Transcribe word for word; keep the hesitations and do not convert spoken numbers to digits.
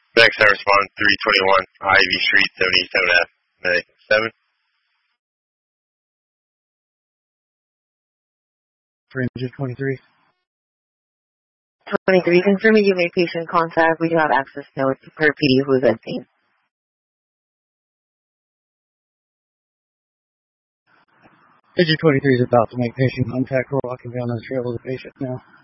Next, I respond three twenty-one Ivy Street, seventy-seven F, medic seven. Ranger twenty-three. twenty-three, confirming you made patient contact. We do have access notes per P D who is at scene. Ranger twenty-three is about to make patient contact. We're walking down the trail of the patient now.